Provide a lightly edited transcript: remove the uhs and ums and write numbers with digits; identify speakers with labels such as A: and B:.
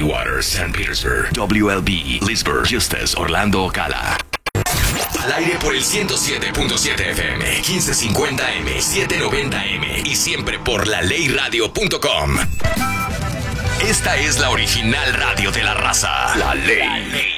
A: Stillwater, St. Petersburg, WLB, Leesburg, Eustis, Orlando, Ocala. Al aire por el 107.7 FM, 1550M, 790M y siempre por LaLeyRadio.com. Esta es la original radio de la raza. La Ley.